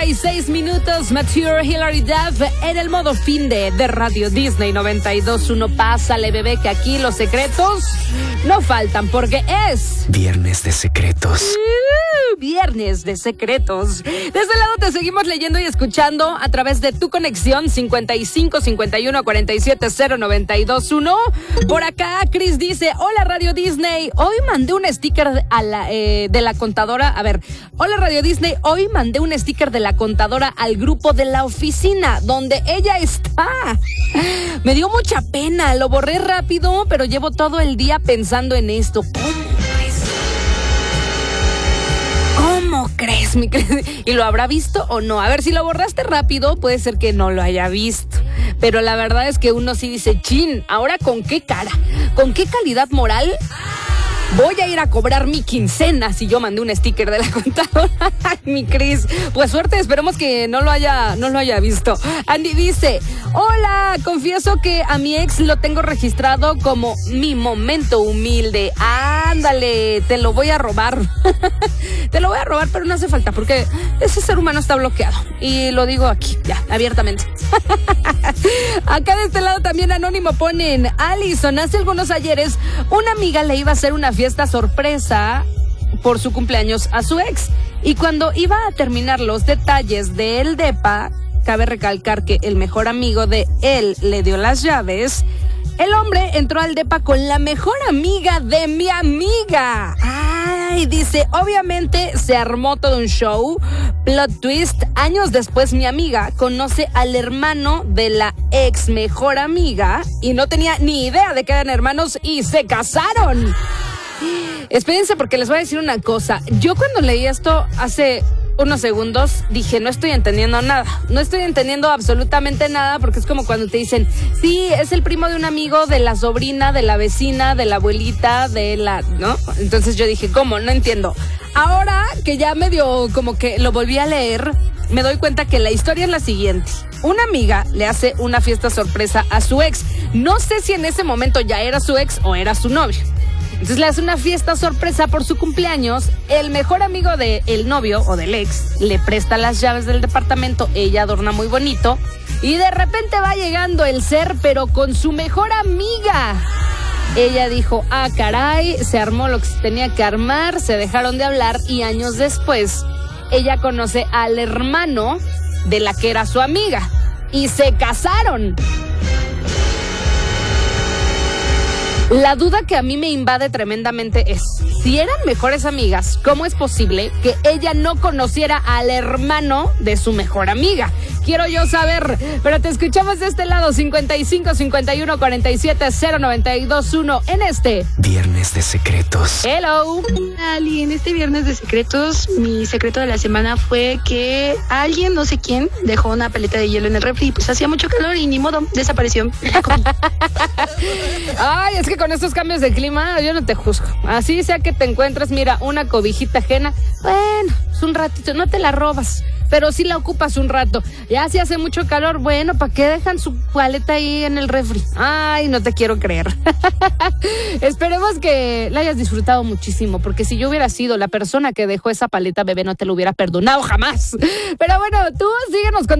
9:36, Mature, Hilary Duff en el modo fin de Radio Disney 92.1. Pásale, bebé, que aquí los secretos no faltan porque es Viernes de Secretos. Viernes de Secretos. De este lado te seguimos leyendo y escuchando a través de tu conexión 55 51 47 092.1. Por acá, Chris dice: hola Radio Disney, hoy mandé un sticker de la contadora. A ver, hola Radio Disney, hoy mandé un sticker de la contadora al grupo de la oficina donde ella está. Me dio mucha pena, lo borré rápido, pero llevo todo el día pensando en esto. ¿Cómo crees, mi Cris? ¿Y lo habrá visto o no? A ver, si lo borraste rápido, puede ser que no lo haya visto. Pero la verdad es que uno sí dice, chin, ¿ahora con qué cara? ¿Con qué calidad moral voy a ir a cobrar mi quincena si yo mandé un sticker de la contadora? Mi Cris, pues suerte, esperemos que no lo haya visto. Andy dice: hola, confieso que a mi ex lo tengo registrado como mi momento humilde. Ándale, te lo voy a robar. Te lo voy a robar, pero no hace falta porque ese ser humano está bloqueado. Y lo digo aquí, ya, abiertamente. Acá de este lado también anónimo ponen: Alison, hace algunos ayeres una amiga le iba a hacer una fiesta sorpresa por su cumpleaños a su ex. Y cuando iba a terminar los detalles del depa, cabe recalcar que el mejor amigo de él le dio las llaves. El hombre entró al depa con la mejor amiga de mi amiga. Ay, dice, obviamente se armó todo un show. Plot twist, años después mi amiga conoce al hermano de la ex mejor amiga y no tenía ni idea de que eran hermanos y se casaron. Espérense porque les voy a decir una cosa. Yo cuando leí esto hace unos segundos dije, no estoy entendiendo nada. No estoy entendiendo absolutamente nada porque es como cuando te dicen, sí, es el primo de un amigo, de la sobrina, de la vecina, de la abuelita, de la... ¿no? Entonces yo dije, ¿cómo? No entiendo. Ahora que ya medio como que lo volví a leer, me doy cuenta que la historia es la siguiente. Una amiga le hace una fiesta sorpresa a su ex. No sé si en ese momento ya era su ex o era su novio. Entonces le hace una fiesta sorpresa por su cumpleaños. El mejor amigo del novio o del ex le presta las llaves del departamento. Ella adorna muy bonito. Y de repente va llegando el ser, pero con su mejor amiga. Ella dijo, ah, caray, se armó lo que se tenía que armar. Se dejaron de hablar y años después ella conoce al hermano de la que era su amiga. Y se casaron. La duda que a mí me invade tremendamente es, si eran mejores amigas, ¿cómo es posible que ella no conociera al hermano de su mejor amiga? Quiero yo saber, pero te escuchamos de este lado, 55 51 47 092.1 en este Viernes de Secretos. Hello. Ali, en este Viernes de Secretos, mi secreto de la semana fue que alguien, no sé quién, dejó una paleta de hielo en el refri, pues hacía mucho calor y ni modo, desapareció. Ay, es que con estos cambios de clima yo no te juzgo. Así sea que te encuentres, mira, una cobijita ajena, bueno, es un ratito, no te la robas, pero sí la ocupas un rato. Ya si hace mucho calor, bueno, ¿para qué dejan su paleta ahí en el refri? Ay, no te quiero creer. Esperemos que la hayas disfrutado muchísimo, porque si yo hubiera sido la persona que dejó esa paleta, bebé, no te lo hubiera perdonado jamás. Pero bueno, tú síguenos con